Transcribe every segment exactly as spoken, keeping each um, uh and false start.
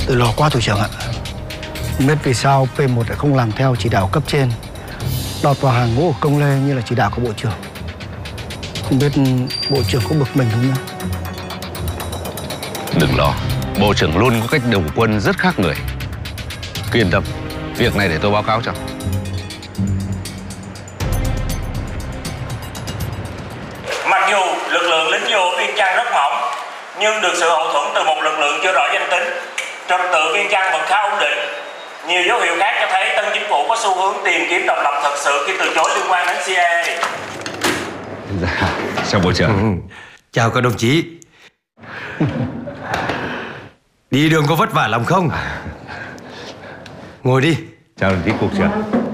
Tôi lo quá thủ trưởng ạ. Không biết vì sao P một lại không làm theo chỉ đạo cấp trên, lọt vào hàng ngũ của Công Lê như là chỉ đạo của Bộ trưởng. Không biết Bộ trưởng có bực mình không nhá? Đừng lo, Bộ trưởng luôn có cách điều quân rất khác người. Cứ yên tâm, việc này để tôi báo cáo cho. Mặc dù lực lượng lính vô Viên Chăn rất mỏng, nhưng được sự hậu thuẫn từ một lực lượng chưa rõ danh tính, trật tự Viên Chăn vẫn khá ổn định. Nhiều dấu hiệu khác cho thấy tân chính phủ có xu hướng tìm kiếm độc lập thật sự khi từ chối liên quan đến xê i a. Dạ, chào Bộ trưởng. Ừ. Chào các đồng chí. Đi đường có vất vả lắm không? Ngồi đi. Chào đồng chí Cục trưởng.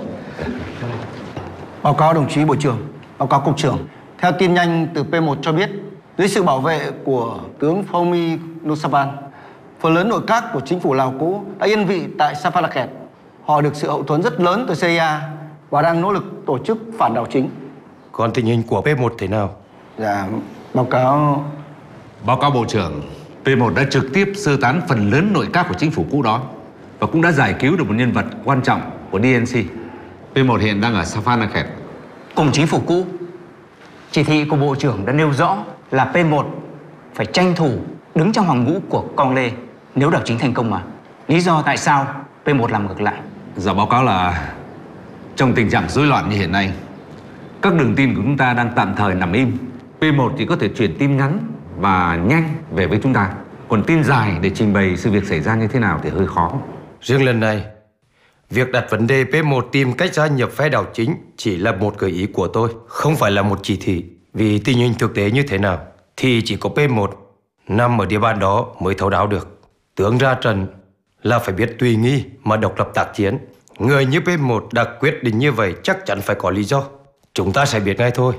Báo cáo đồng chí Bộ trưởng, báo cáo Cục trưởng. Theo tin nhanh từ P một cho biết, dưới sự bảo vệ của tướng Phong Nusapan, phần lớn nội các của chính phủ Lào cũ đã yên vị tại Sapalakhet. Họ được sự hậu thuẫn rất lớn từ xê i a và đang nỗ lực tổ chức phản đảo chính. Còn tình hình của P một thế nào? Dạ, báo cáo... Báo cáo Bộ trưởng, P một đã trực tiếp sơ tán phần lớn nội các của chính phủ cũ đó và cũng đã giải cứu được một nhân vật quan trọng của đê en xê. P một hiện đang ở Sapalakhet. Cùng chính phủ cũ, chỉ thị của Bộ trưởng đã nêu rõ là P một phải tranh thủ đứng trong hàng ngũ của Con Lê nếu đảo chính thành công mà. Lý do tại sao P một làm ngược lại? Dạ báo cáo là trong tình trạng rối loạn như hiện nay, các đường tin của chúng ta đang tạm thời nằm im. P một chỉ có thể chuyển tin ngắn và nhanh về với chúng ta. Còn tin dài để trình bày sự việc xảy ra như thế nào thì hơi khó. Riêng lần này, việc đặt vấn đề P một tìm cách gia nhập phe đảo chính chỉ là một gợi ý của tôi, không phải là một chỉ thị. Vì tình hình thực tế như thế nào thì chỉ có P một nằm ở địa bàn đó mới thấu đáo được. Tướng ra trận là phải biết tùy nghi mà độc lập tác chiến. Người như P một đã quyết định như vậy chắc chắn phải có lý do. Chúng ta sẽ biết ngay thôi.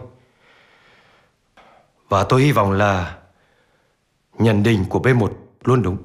Và tôi hy vọng là nhận định của P một luôn đúng.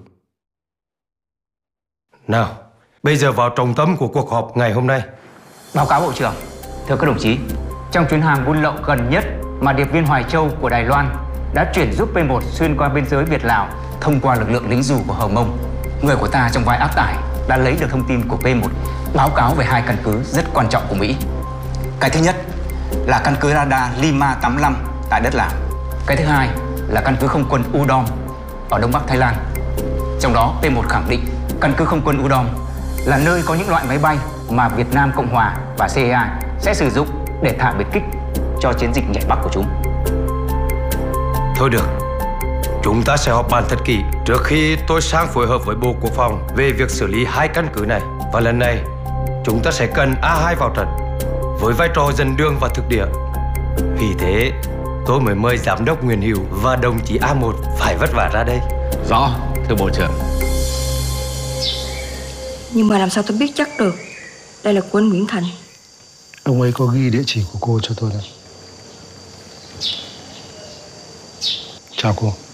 Nào, bây giờ vào trọng tâm của cuộc họp ngày hôm nay. Báo cáo Bộ trưởng, thưa các đồng chí, trong chuyến hàng buôn lậu gần nhất mà điệp viên Hoài Châu của Đài Loan đã chuyển giúp P một xuyên qua biên giới Việt-Lào thông qua lực lượng lính dù của Hờ Mông, người của ta trong vai áp tải đã lấy được thông tin của P một báo cáo về hai căn cứ rất quan trọng của Mỹ. Cái thứ nhất là căn cứ radar Lima tám mươi lăm tại đất Lào. Cái thứ hai là căn cứ không quân Udom ở Đông Bắc Thái Lan. Trong đó P một khẳng định căn cứ không quân Udom là nơi có những loại máy bay mà Việt Nam Cộng Hòa và xê i a sẽ sử dụng để thả biệt kích cho chiến dịch nhảy Bắc của chúng. Thôi được, chúng ta sẽ họp bàn thật kỹ trước khi tôi sang phối hợp với Bộ Quốc phòng về việc xử lý hai căn cứ này. Và lần này, chúng ta sẽ cần A hai vào trận với vai trò dẫn đường và thực địa. Vì thế, tôi mới mời Giám đốc Nguyễn Hữu và đồng chí A một phải vất vả ra đây. Rõ, thưa Bộ trưởng. Nhưng mà làm sao tôi biết chắc được đây là của anh Nguyễn Thành? Ông ấy có ghi địa chỉ của cô cho tôi đây. Chào cô.